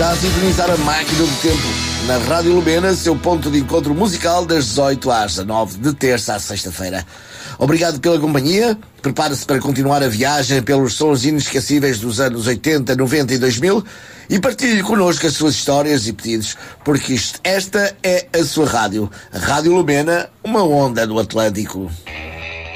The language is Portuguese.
já a sintonizar a máquina do tempo na Rádio Lumena, seu ponto de encontro musical das 18 às 19, de terça à sexta-feira. Obrigado pela companhia, prepare-se para continuar a viagem pelos sons inesquecíveis dos anos 80, 90 e 2000 e partilhe connosco as suas histórias e pedidos, porque esta é a sua rádio, a Rádio Lumena, uma onda do Atlântico.